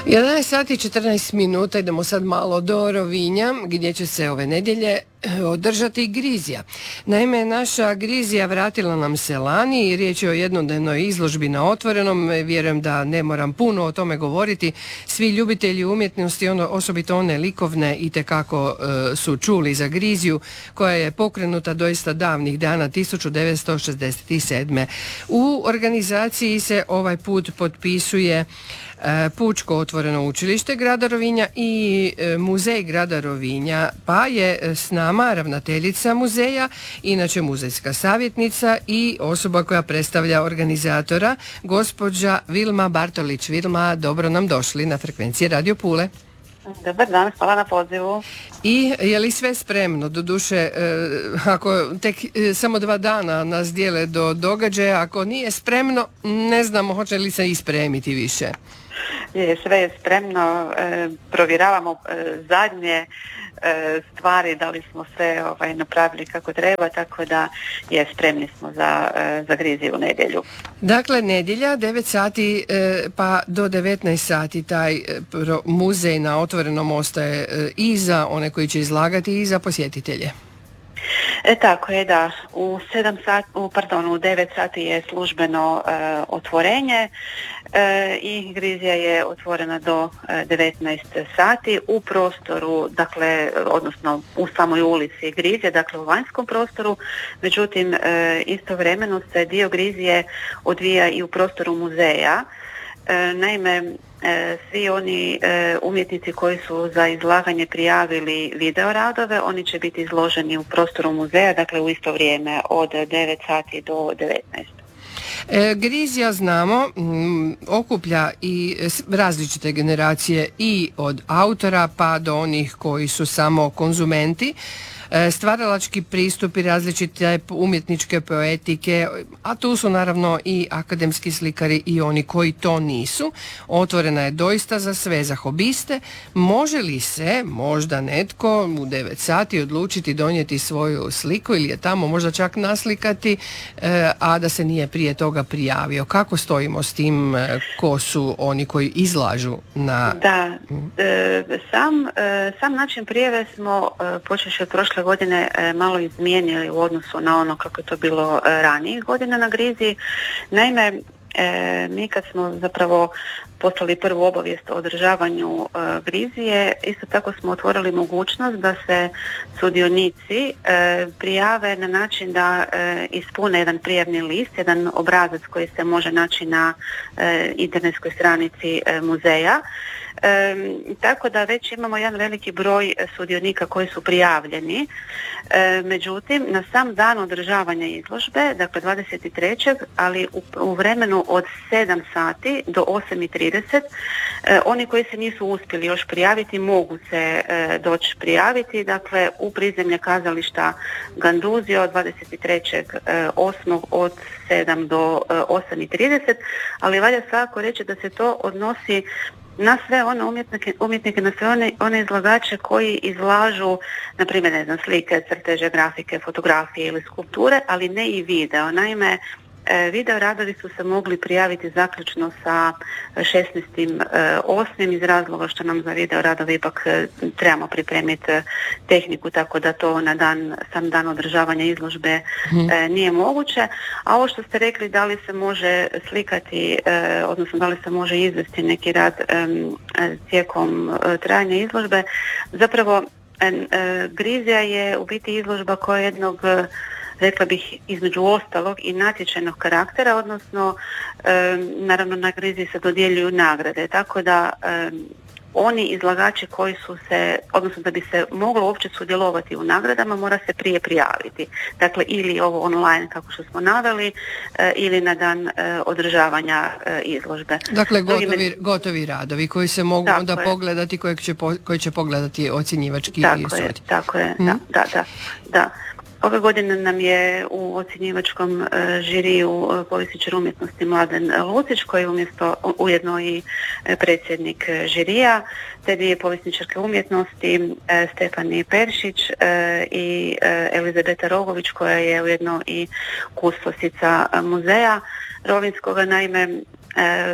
11 sati i 14 minuta, idemo sad malo do Rovinja gdje će se ove nedjelje održati Grizija. Naime, naša Grizija vratila nam se lani i riječ je o jednodnevnoj izložbi na otvorenom. Vjerujem da ne moram puno o tome govoriti. Svi ljubitelji umjetnosti, osobito one likovne, itekako su čuli za Griziju koja je pokrenuta doista davnih dana 1967. U organizaciji se ovaj put potpisuje Pučko otvoreno učilište grada Rovinja i muzej grada Rovinja, pa je s nama ravnateljica muzeja, inače muzejska savjetnica i osoba koja predstavlja organizatora, gospođa Vilma Bartolić. Vilma, dobro nam došli na frekvenciji Radio Pule. Dobar dan, hvala na pozivu. I je li sve spremno? Doduše, ako tek samo 2 dana nas dijele do događaja, ako nije spremno, ne znamo hoće li se ispremiti više. Sve je spremno, provjeravamo zadnje stvari, da li smo sve napravili kako treba, tako da spremni smo za Griziju u nedjelju. Dakle, nedjelja, 9 sati pa do 19 sati taj muzej na otvorenom ostaje i za one koji će izlagati i za posjetitelje. Tako je, da. U 9 sati je službeno otvorenje i Grizija je otvorena do 19 sati u prostoru, dakle, odnosno u samoj ulici Grizije, dakle u vanjskom prostoru. Međutim, istovremeno se dio Grizije odvija i u prostoru muzeja. Naime, svi oni umjetnici koji su za izlaganje prijavili video radove, oni će biti izloženi u prostoru muzeja, dakle u isto vrijeme od 9 sati do 19. Grizija, znamo, okuplja i različite generacije i od autora pa do onih koji su samo konzumenti. Stvaralački pristupi, različite umjetničke poetike, a tu su naravno i akademski slikari i oni koji to nisu. Otvorena je doista za sve, za hobiste. Može li se možda netko u 9 sati odlučiti donijeti svoju sliku ili je tamo možda čak naslikati, a da se nije prije toga prijavio? Kako stojimo s tim, ko su oni koji izlažu na... Da, sam način prijave smo počeši od prošle godine malo izmijenili u odnosu na ono kako je to bilo ranijih godina na Griziji. Naime, mi kad smo zapravo poslali prvu obavijest o održavanju Grizije, isto tako smo otvorili mogućnost da se sudionici prijave na način da ispune jedan prijavni list, jedan obrazac koji se može naći na internetskoj stranici muzeja. Tako da već imamo jedan veliki broj sudionika koji su prijavljeni. Međutim, na sam dan održavanja izložbe, dakle 23. ali u vremenu od 7 sati do 8:30, oni koji se nisu uspjeli još prijaviti mogu se doći prijaviti, dakle u prizemlje kazališta Ganduzio 23.8. od 7 do 8:30, ali valja svakako reći da se to odnosi na sve one umjetnike, na sve one izlagače koji izlažu, na primjer, ne znam, slike, crteže, grafike, fotografije ili skulpture, ali ne i video. Naime, video radovi su se mogli prijaviti zaključno sa 16.8. iz razloga što nam za video radove ipak trebamo pripremiti tehniku, tako da to na sam dan održavanja izložbe nije moguće. A ovo što ste rekli, da li se može slikati, odnosno da li se može izvesti neki rad tijekom trajanja izložbe, zapravo Grizija je u biti izložba koja je jednog, rekla bih, između ostalog i natječajnog karaktera, odnosno naravno na Griziji se dodjeljuju nagrade, tako da oni izlagači koji su se, odnosno da bi se moglo uopće sudjelovati u nagradama, mora se prije prijaviti. Dakle, ili ovo online kako što smo naveli, ili na dan održavanja izložbe. Dakle, gotovi radovi koji se mogu onda pogledati, koji će pogledati ocjenjivački sud. Tako je, da. Ove godine nam je u ocjenjivačkom žiriju povjesničar umjetnosti Mladen Lucić, koji je ujedno i predsjednik žirija, te dvije povjesničarke umjetnosti Stefani Peršić i Elizabeta Rogović, koja je ujedno i kustosica muzeja Rovinskoga. Naime,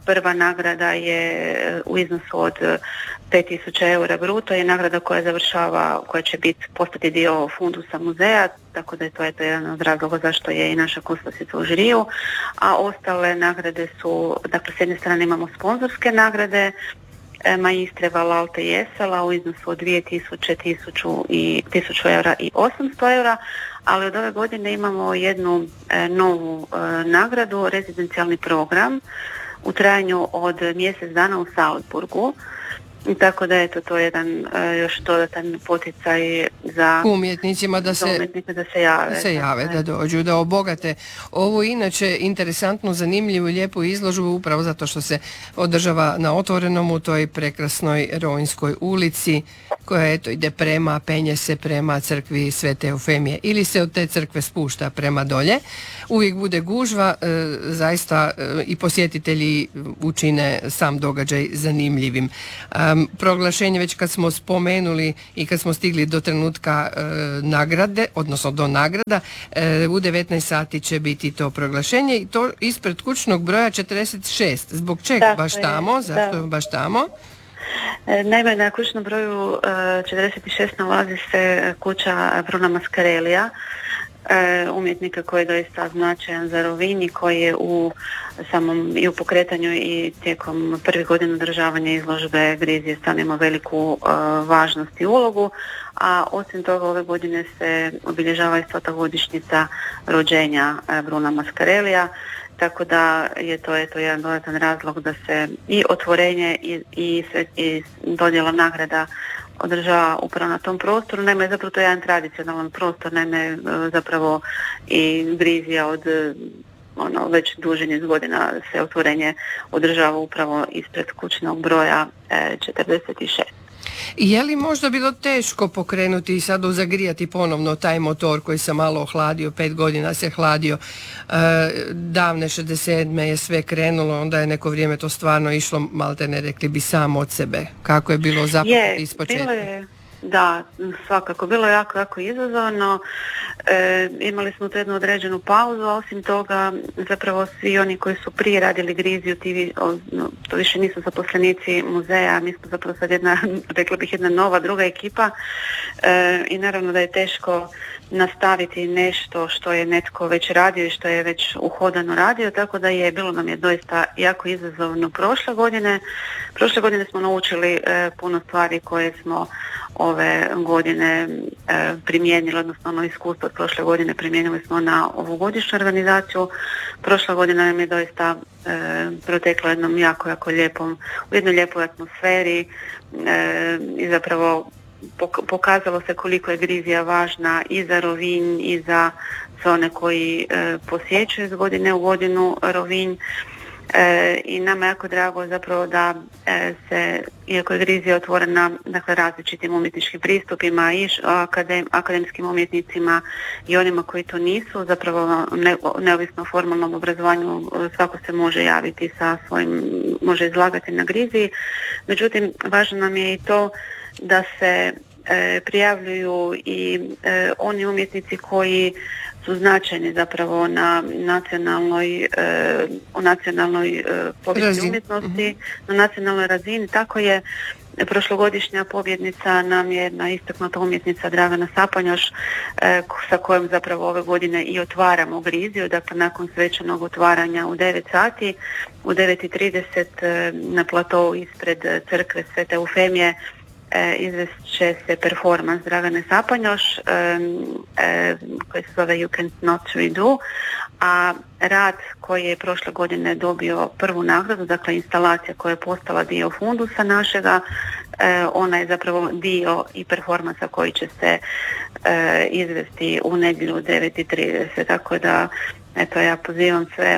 prva nagrada je u iznosu od 5.000 eura bruto, je nagrada koja završava, koja će postati dio fundusa muzeja, tako da je to jedan od razloga zašto je i naša kustosica u žiriju, a ostale nagrade su, dakle s jedne strane imamo sponzorske nagrade, Maistre, Valalte i Esala u iznosu od 2.000, 1.000 eura i 800 eura, ali od ove godine imamo jednu novu nagradu, rezidencijalni program u trajanju od mjesec dana u Salzburgu. Tako da eto, to je jedan još dodatan poticaj za umjetnicima da se jave, da dođu, da obogate ovu inače interesantnu, zanimljivu i lijepu izložbu upravo zato što se održava na otvorenom u toj prekrasnoj Ronjskoj ulici koja eto ide penje se prema crkvi Svete Eufemije ili se od te crkve spušta prema dolje. Uvijek bude gužva, zaista i posjetitelji učine sam događaj zanimljivim. Proglašenje, već kad smo spomenuli i kad smo stigli do trenutka nagrade, odnosno do nagrada, u 19 sati će biti to proglašenje i to ispred kućnog broja 46. Zbog čega baš tamo? Zašto baš tamo? Naime, na kućnom broju 46 nalazi se kuća Bruna Mascarellija, umjetnika koji je doista značajan za Rovinj i koji je u pokretanju i tijekom prvih godina održavanja izložbe Grizije stan ima veliku važnost i ulogu, a osim toga ove godine se obilježava i 100. godišnjica rođenja Bruna Mascarellija, tako da je to jedan dodatan razlog da se i otvorenje i dodjela nagrada održava upravo na tom prostoru. Naime, zapravo to je jedan tradicionalan prostor, naime zapravo i Grizija od već duži niz godina se otvorenje održava upravo ispred kućnog broja 46. Je li možda bilo teško pokrenuti i sad zagrijati ponovno taj motor koji se malo ohladio, 5 godina se hladio, davne 67. je sve krenulo, onda je neko vrijeme to stvarno išlo, malte ne rekli bi sam od sebe. Kako je bilo započeti iz početka? Da, svakako. Bilo je jako izazovno. Imali smo tu jednu određenu pauzu, a osim toga zapravo svi oni koji su prije radili Griziju, to više nisu zaposlenici muzeja, mi smo zapravo sad jedna nova, druga ekipa i naravno da je teško nastaviti nešto što je netko već radio i što je već uhodano radio, tako da bilo nam je doista jako izazovno prošle godine. Prošle godine smo naučili puno stvari koje smo ove godine primijenili, odnosno ono iskustvo od prošle godine primijenili smo na ovogodišnju organizaciju. Prošla godina nam je doista protekla jednom jako lijepom, u jednoj lijepoj atmosferi i zapravo pokazalo se koliko je Grizija važna i za Rovinj i za sve one koji posjećuju iz godine u godinu Rovinj. I nama je jako drago zapravo da se, iako je Grizija otvorena različitim umjetničkim pristupima i akademskim umjetnicima i onima koji to nisu, zapravo neovisno o formalnom obrazovanju svako se može javiti sa svojim, može izlagati na Griziji. Međutim, važno nam je i to da se prijavljuju i oni umjetnici koji su značajni zapravo na nacionalnoj povijesti umjetnosti, na nacionalnoj razini. Tako je prošlogodišnja pobjednica nam je jedna istaknuta umjetnica Dragana Sapanjoš sa kojom zapravo ove godine i otvaramo Griziju, dakle nakon svečanog otvaranja u 9 sati, u 9:30 na platovu ispred crkve Svete Eufemije izvest će se performans Dragane Sapanjoš koji se zove You Can Not Redo, a rad koji je prošle godine dobio prvu nagradu, dakle instalacija koja je postala dio fundusa našega, ona je zapravo dio i performansa koji će se izvesti u nedjelju u 9:30, tako da eto, ja pozivam sve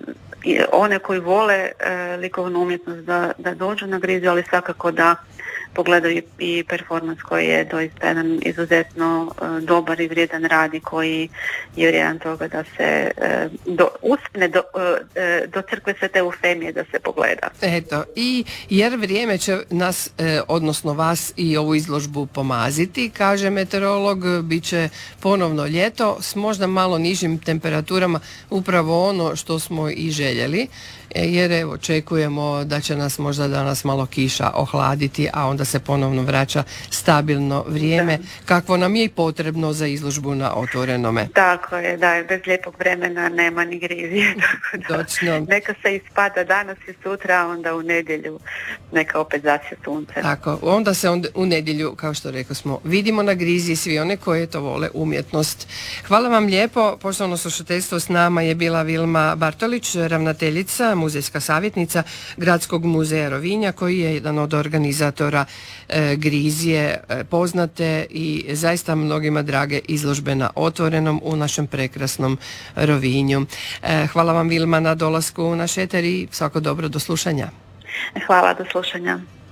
one koji vole likovnu umjetnost da dođu na Griziju, ali svakako da pogledaju i performans koji je doista jedan izuzetno dobar i vrijedan rad i koji je vrijedan toga da se uspne do crkve Svete Eufemije da se pogleda. Eto, i jer vrijeme će nas, odnosno vas i ovu izložbu pomaziti, kaže meteorolog, bit će ponovno ljeto s možda malo nižim temperaturama, upravo ono što smo i željeli, jer evo očekujemo da će nas možda danas malo kiša ohladiti, a onda se ponovno vraća stabilno vrijeme, kakvo nam je i potrebno za izložbu na otvorenome. Tako je, da, bez lijepog vremena nema ni grizije. Točno. Neka se ispada danas i sutra, a onda u nedjelju neka opet zasje sunce. Tako, onda se u nedjelju, kao što rekao smo, vidimo na grizi svi one koje to vole umjetnost. Hvala vam lijepo, poštovano slušateljstvo, s nama je bila Vilma Bartolić, ravnateljica, muzejska savjetnica Gradskog muzeja Rovinja, koji je jedan od organizatora Grizije, poznate i zaista mnogima drage izložbe na otvorenom u našem prekrasnom Rovinju. Hvala vam, Vilma, na dolasku na Šeter i svako dobro, do slušanja. Hvala, do slušanja.